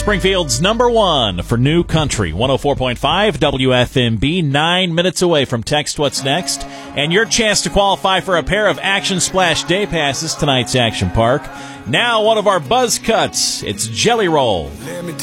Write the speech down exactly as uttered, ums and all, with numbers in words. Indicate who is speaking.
Speaker 1: Springfield's number one for New Country, one oh four point five W F M B, nine minutes away from Text What's Next, and your chance to qualify for a pair of Action Splash Day Passes tonight's Action Park. Now one of our buzz cuts, it's Jelly Roll.